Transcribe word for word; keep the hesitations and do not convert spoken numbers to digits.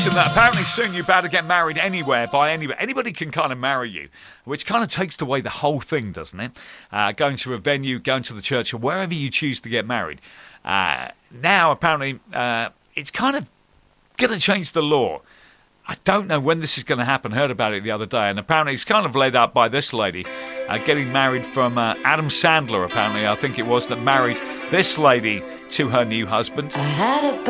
That apparently soon you're about to get married anywhere by anybody. Anybody can kind of marry you, which kind of takes away the whole thing, doesn't it? Uh, going to a venue, going to the church, or wherever you choose to get married. Uh, now, apparently, uh, it's kind of going to change the law. I don't know when this is going to happen. Heard about it the other day, and apparently it's kind of led up by this lady uh, getting married from uh, Adam Sandler, apparently. I think it was that married this lady to her new husband. I had a